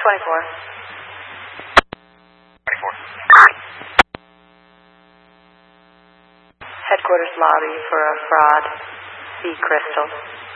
24. 24. Headquarters lobby for a fraud. C. Crystal.